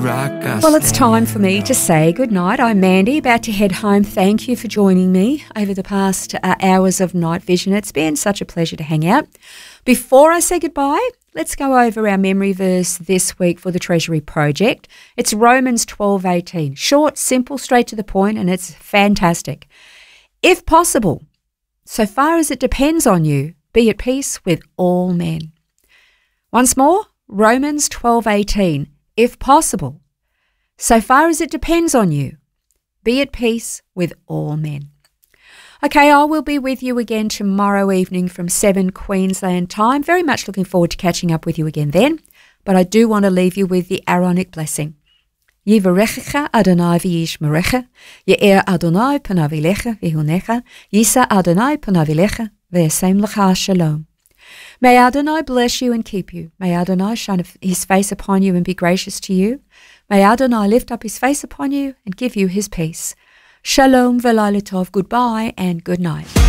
Well, it's time for me to say goodnight. I'm Mandy, about to head home. Thank you for joining me over the past hours of Night Vision. It's been such a pleasure to hang out. Before I say goodbye, let's go over our memory verse this week for the Treasury Project. It's Romans 12:18. Short, simple, straight to the point, and it's fantastic. If possible, so far as it depends on you, be at peace with all men. Once more, Romans 12:18. If possible, so far as it depends on you, be at peace with all men. Okay, I will be with you again tomorrow evening from 7 Queensland time. Very much looking forward to catching up with you again then. But I do want to leave you with the Aaronic blessing. Yivarechecha Adonai v'yishmerecha, Ye'er Adonai panav elecha v'hunecha, Yisa Adonai panav elecha v'yasem lecha shalom. May Adonai bless you and keep you. May Adonai shine his face upon you and be gracious to you. May Adonai lift up his face upon you and give you his peace. Shalom v'layla tov. Goodbye and good night.